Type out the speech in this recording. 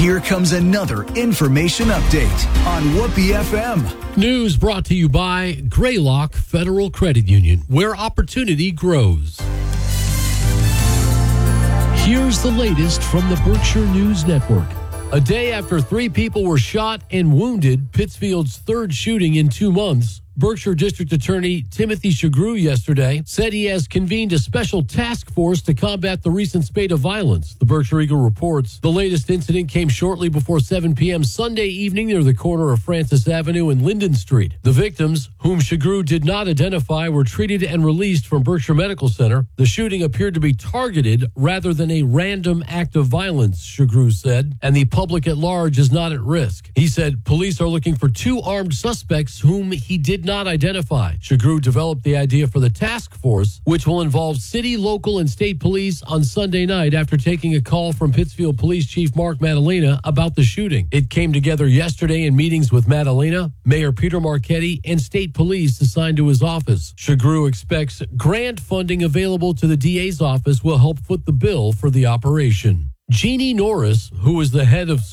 Here comes another information update on Whoopee FM. News brought to you by Greylock Federal Credit Union, where opportunity grows. Here's the latest from the Berkshire News Network. A day after 3 people were shot and wounded, Pittsfield's third shooting in 2 months, Berkshire District Attorney Timothy Shagru yesterday said he has convened a special task force to combat the recent spate of violence. The Berkshire Eagle reports the latest incident came shortly before 7 p.m. Sunday evening near the corner of Francis Avenue and Linden Street. The victims, whom Shagru did not identify, were treated and released from Berkshire Medical Center. The shooting appeared to be targeted rather than a random act of violence, Shagru said, and the public at large is not at risk. He said police are looking for 2 armed suspects whom he did not identify. Shagru developed the idea for the task force, which will involve city, local, and state police on Sunday night after taking a call from Pittsfield Police Chief Mark Maddalena about the shooting. It came together yesterday in meetings with Maddalena, Mayor Peter Marchetti, and state police assigned to his office. Shagru expects grant funding available to the DA's office will help foot the bill for the operation. Jeannie Norris, who is the head of